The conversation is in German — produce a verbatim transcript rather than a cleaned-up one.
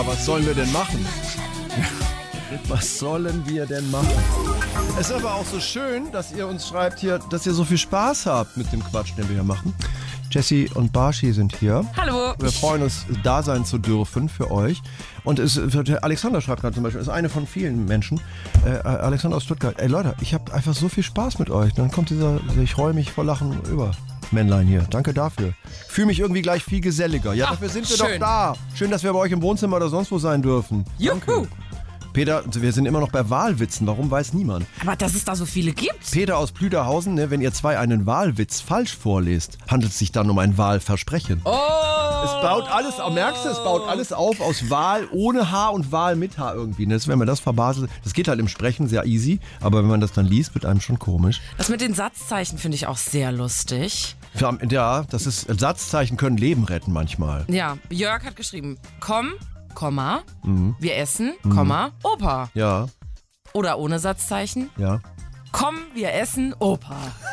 Was sollen wir denn machen? Was sollen wir denn machen? Es ist aber auch so schön, dass ihr uns schreibt hier, dass ihr so viel Spaß habt mit dem Quatsch, den wir hier machen. Jessie und Barshi sind hier. Hallo. Wir freuen uns, da sein zu dürfen für euch. Und es, Alexander schreibt gerade zum Beispiel, ist eine von vielen Menschen. Äh, Alexander aus Stuttgart. Ey Leute, ich habe einfach so viel Spaß mit euch. Dann kommt dieser, ich freue mich vor Lachen über. Männlein hier. Danke dafür. Fühle mich irgendwie gleich viel geselliger. Ja, Ach, dafür sind wir schön. doch da. Schön, dass wir bei euch im Wohnzimmer oder sonst wo sein dürfen. Juhu. Danke. Peter, wir sind immer noch bei Wahlwitzen. Warum, weiß niemand. Aber dass es da so viele gibt. Peter aus Plüderhausen, ne, wenn ihr zwei einen Wahlwitz falsch vorlest, handelt es sich dann um ein Wahlversprechen. Oh! Es baut alles, merkst du, es baut alles auf aus Wahl ohne H und Wahl mit H irgendwie. Ne? Wenn man das verbaselt, das geht halt im Sprechen sehr easy, aber wenn man das dann liest, wird einem schon komisch. Das mit den Satzzeichen finde ich auch sehr lustig. Ja, das ist, Satzzeichen können Leben retten manchmal. Ja, Jörg hat geschrieben, komm, Komma, mhm. wir essen, mhm. Komma, Opa. Ja. Oder ohne Satzzeichen, ja. komm, wir essen, Opa.